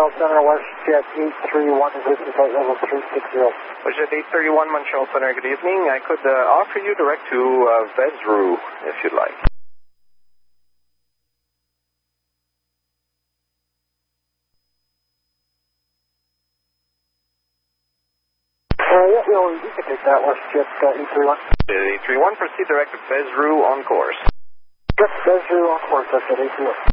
Montreal Center, WestJet 831, existing flight level 360. WestJet 831, Montreal Center, good evening. I could offer you direct to Vezru, if you'd like. Yeah, you can take that, WestJet 831. 831, proceed direct to Vezru on course. Yep, Vezru on course, that's at 831.